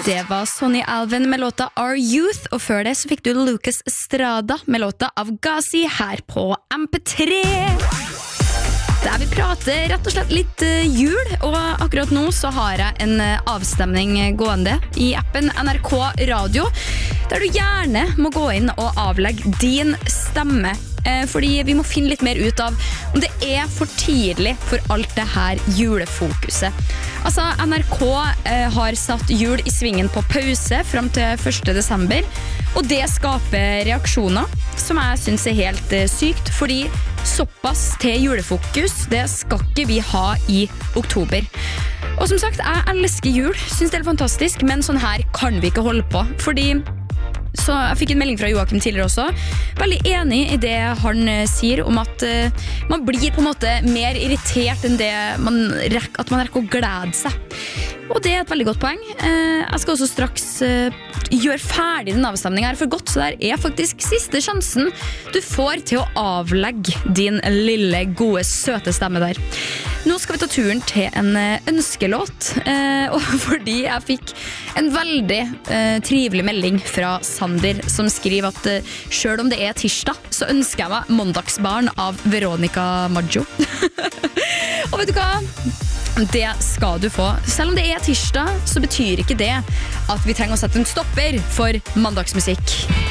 Det var Sonny Alvin med låta Our Youth, og før det så fikk du Lucas Estrada med låta Avgazi her på MP3. Der vi prater rett og slett litt jul, og akkurat nå så har jeg en avstemning gående i appen NRK Radio, der du gjerne må gå inn og avlegge din stemme. Fordi vi må finne litt mer ut av om det er for tidlig for alt det her julefokuset. Altså, NRK har satt jul i svingen på pause frem til 1. desember, og det skaper reaksjoner som jeg synes er helt sykt, fordi såpass til julefokus, det skal ikke vi ha i oktober. Og som sagt, jeg elsker jul, synes det er fantastisk, men sånn her kan vi ikke holde på, fordi så jeg fikk en melding fra Joakim tidligere også. Veldig enig i det han sier om at man blir på en måte mer irritert enn det at man rekker å glede seg. Og det er et veldig godt poeng. Jeg skal også straks gjøre ferdig den avstemningen her for godt, så der er faktisk siste sjansen du får til å avlegge din lille, gode, søte stemme der. Nå skal vi ta turen til en ønskelåt, og fordi jeg fikk en veldig trivelig melding fra Sander, som skriver at selv om det er tirsdag, så ønsker jeg meg Måndagsbarn av Veronica Maggio. Og vet du hva? Det skal du få. Selv om det er tirsdag, så betyr ikke det at vi trenger å sette en stopper for mandagsmusikk.